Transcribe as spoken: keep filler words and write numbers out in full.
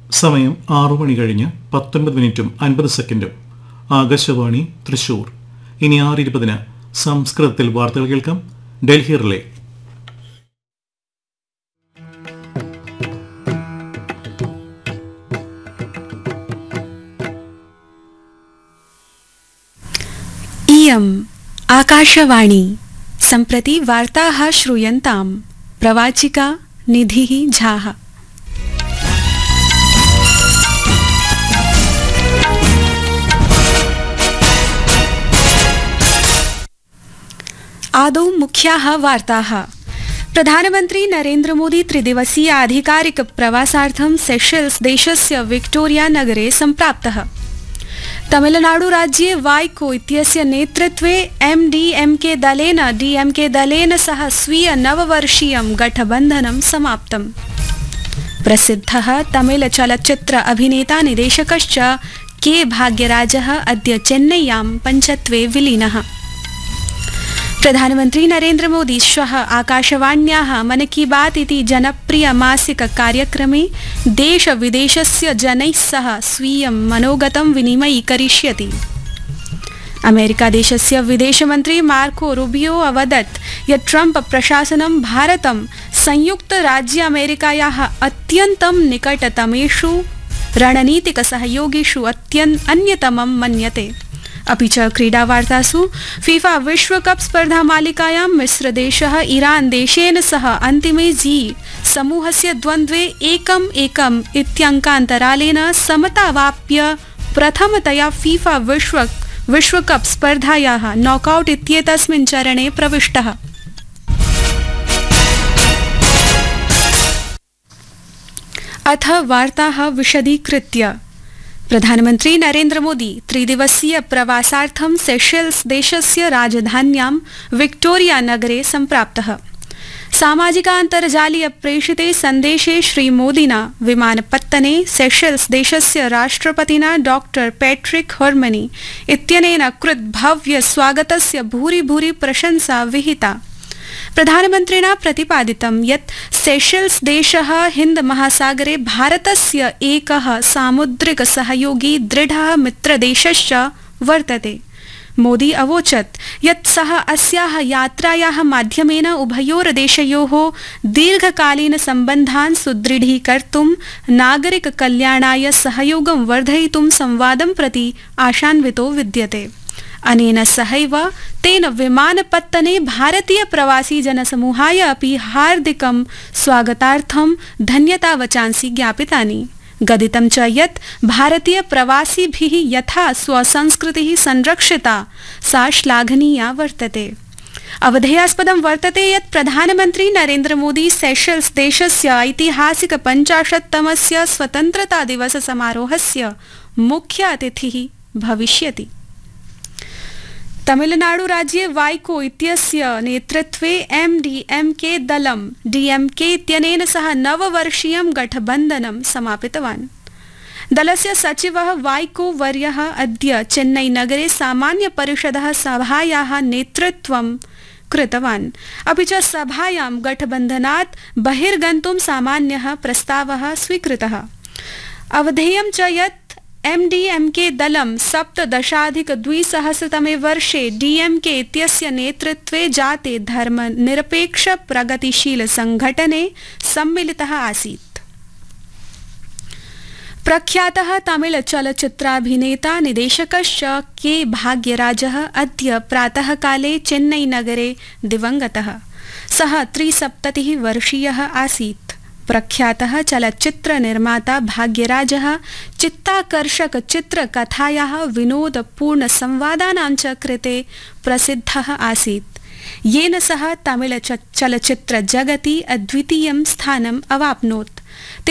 സമയം ആറു മണി കഴിഞ്ഞ് പത്തൊൻപത് മിനിറ്റും അൻപത് സെക്കൻഡും. ആകാശവാണി തൃശൂർ. ഇനി ആറ് ഇരുപതിന് സംസ്കൃതത്തിൽ വാർത്തകൾ കേൾക്കാം. ഡൽഹി റിലേ. इयम् आकाशवाणी. सम्प्रति वार्ताः श्रूयन्ताम्. प्रवाचिका निधिः झाः. आदौ मुख्याः वार्ताः. प्रधानमन्त्री नरेन्द्र मोदी त्रिदिवसीय आधिकारिक प्रवासार्थं सेशेल्स देशस्य विक्टोरिया नगरे सम्प्राप्तः. तमिलनाडु राज्ये वाइको इत्यस्य नेतृत्वे एमडीएमके दलेन डीएमके दलेन सह स्वीय नववर्षीयं गठबन्धनं समाप्तम्. प्रसिद्धः तमिल चलच्चित्र अभिनेता निदेशकश्च के भाग्यराजः अद्य चेन्नय्यां पञ्चत्वे विलीनः. प्रधानमन्त्री नरेन्द्र मोदी श्वः आकाशवाण्याः मन की बात इति जनप्रिय मासिक कार्यक्रमे देश विदेशस्य जनैः सह स्वीयं मनोगतं विनिमयीकरिष्यति. अमेरिकादेशस्य विदेशमन्त्री मार्को रूबियो अवदत् यत् ट्रम्प प्रशासनं भारतं संयुक्तराज्य अमेरिकायाः अत्यन्तं निकटतमेषु रणनीतिकसहयोगिषु अत्यन् अन्यतमं मन्यते. अपि च क्रीडावार्तासु फीफा विश्वकप स्पर्धा मालिकायां मिस्रदेशः ईरान देशेन सह अन्तिमे जी समूहस्य द्वन्द्वे एकम् एकम् इत्यङ्कान्तरालेन समतावाप्य प्रथमतया फीफा विश्व विश्वकप स्पर्धायाः नॉकआउट इत्येतस्मिन् चरणे प्रविष्टः. अथ वार्ताः विशदीकृत्य. प्रधानमन्त्री नरेन्द्र मोदी त्रिदिवसीय प्रवासार्थं सेशेल्स देशस्य राजधान्यां विक्टोरिया नगरे सम्प्राप्तः. सामाजिकान्तर्जालीय प्रेषिते सन्देशे श्रीमोदिना विमानपत्तने सेशेल्स देशस्य राष्ट्रपतिना डॉक्टर पैट्रिक हर्मनी इत्यनेन कृत भव्य स्वागतस्य भूरि भूरि प्रशंसा विहिता. प्रधानमन्त्रिणा प्रतिपादितं यत् सेशेल्स देशः हिंद महासागरे भारतस्य एकः सामुद्रिक सहयोगी दृढः मित्रदेशश्च वर्तते. मोदी अवोचत् यत् सः अस्याः यात्रायाः माध्यमेन उभयोर्देशयोः दीर्घकालीन सम्बन्धान् सुदृढीकर्तुं नागरिक कल्याणाय सहयोगं वर्धयितुं संवादं प्रति आशान्वितो विद्यते. अनेन सहैव तेन विमानपत्तने भारतीय प्रवासी जनसमूहाय अपि हार्दिकं स्वागतार्थं धन्यतावचांसि ज्ञापितानि. गदितं च यत् भारतीय प्रवासिभिः यथा स्वसंस्कृतिः संरक्षिता सा श्लाघनीया वर्तते. अवधेयास्पदं वर्तते यत् प्रधानमन्त्री नरेन्द्र मोदी सेशेल्स देशस्य ऐतिहासिक पञ्चाशत्तमस्य स्वतन्त्रता दिवस समारोहस्य मुख्य अतिथिः भविष्यति. तमिलनाडु राज्ये वाइको इत्यस्य नेतृत्वे एमडीएमके दलं डीएमके इत्यनेन सह नववर्षीयं गठबन्धनं समापितवान्. दलस्य सचिवः वाइको वर्यः अद्य चेन्नई नगरे सामान्य परिषदः सभायाः नेतृत्वं कृतवान्. अपि च सभायां गठबन्धनात् बहिर्गन्तुं सामान्यः प्रस्तावः स्वीकृतः. अवधेयं च यत् एमडीएमके दलं सप्तदशाधिकद्विसहस्रतमे वर्षे डीएमके इत्यस्य नेतृत्वे जाते धर्मनिरपेक्ष प्रगतिशील संघटने सम्मिलितः आसीत्. प्रख्यातः तमिल चलच्चित्राभिनेता निदेशकश्च के भाग्यराजः अद्य प्रातःकाले चेन्नई नगरे दिवङ्गतः. सः त्रिसप्ततिः वर्षीयः आसीत्. प्रख्यातः चलच्चित्र निर्माता भाग्यराजः चित्ताकर्षक चित्रकथायाः विनोदपूर्ण संवादानां च कृते प्रसिद्धः आसीत्. येन सह तमिल चलच्चित्र जगति अद्वितीयं स्थानम् अवाप्नोत्.